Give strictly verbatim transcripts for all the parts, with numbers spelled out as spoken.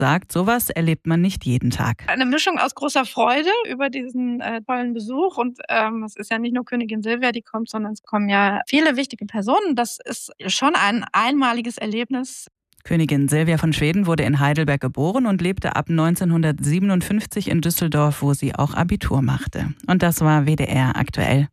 sagt, sowas erlebt man nicht jeden Tag. Eine Mischung aus großer Freude über diesen äh, tollen Besuch. Und ähm, es ist ja nicht nur Königin Silvia, die kommt, sondern es kommen ja viele wichtige Personen. Das ist schon ein einmaliges Erlebnis. Königin Silvia von Schweden wurde in Heidelberg geboren und lebte ab neunzehnhundertsiebenundfünfzig in Düsseldorf, wo sie auch Abitur machte. Und das war W D R aktuell.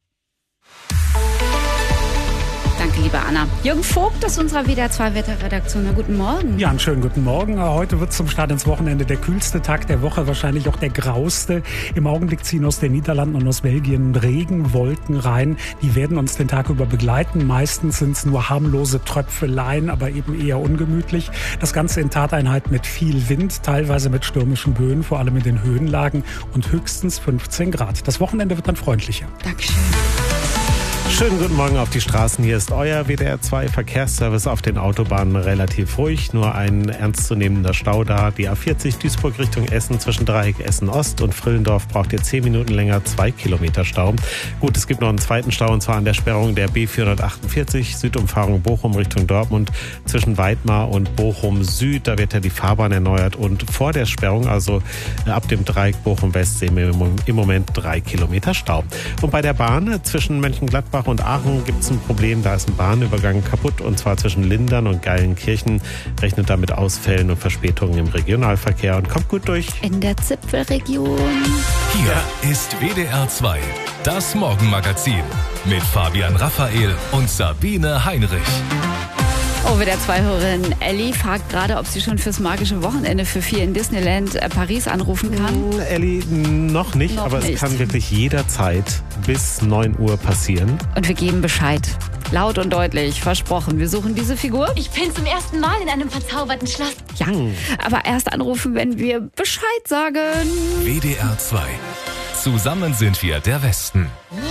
Danke, liebe Anna. Jürgen Vogt aus unserer W D R zwei Wetterredaktion. Na, guten Morgen. Ja, einen schönen guten Morgen. Heute wird zum Start ins Wochenende der kühlste Tag der Woche, wahrscheinlich auch der grauste. Im Augenblick ziehen aus den Niederlanden und aus Belgien Regenwolken rein. Die werden uns den Tag über begleiten. Meistens sind es nur harmlose Tröpfeleien, aber eben eher ungemütlich. Das Ganze in Tateinheit mit viel Wind, teilweise mit stürmischen Böen, vor allem in den Höhenlagen und höchstens fünfzehn Grad. Das Wochenende wird dann freundlicher. Dankeschön. Schönen guten Morgen auf die Straßen. Hier ist euer W D R zwei Verkehrsservice. Auf den Autobahnen relativ ruhig. Nur ein ernstzunehmender Stau da. Die A vierzig Duisburg Richtung Essen zwischen Dreieck Essen Ost und Frillendorf braucht ihr zehn Minuten länger. Zwei Kilometer Stau. Gut, es gibt noch einen zweiten Stau und zwar an der Sperrung der B vierhundertachtundvierzig Südumfahrung Bochum Richtung Dortmund zwischen Weidmar und Bochum Süd. Da wird ja die Fahrbahn erneuert und vor der Sperrung, also ab dem Dreieck Bochum West, sehen wir im Moment drei Kilometer Stau. Und bei der Bahn zwischen Mönchengladbach und Aachen gibt es ein Problem. Da ist ein Bahnübergang kaputt und zwar zwischen Lindern und Geilenkirchen. Rechnet damit Ausfällen und Verspätungen im Regionalverkehr und kommt gut durch. In der Zipfelregion. Hier ist W D R zwei, das Morgenmagazin mit Fabian Raphael und Sabine Heinrich. Oh, W D R zwei-Hörerin Elli fragt gerade, ob sie schon fürs magische Wochenende für vier in Disneyland äh, Paris anrufen kann. Mm, Elli, noch nicht, noch aber nicht. Es kann wirklich jederzeit bis neun Uhr passieren. Und wir geben Bescheid. Laut und deutlich, versprochen. Wir suchen diese Figur. Ich bin zum ersten Mal in einem verzauberten Schloss. Yang. Aber erst anrufen, wenn wir Bescheid sagen. W D R zwei. Zusammen sind wir der Westen.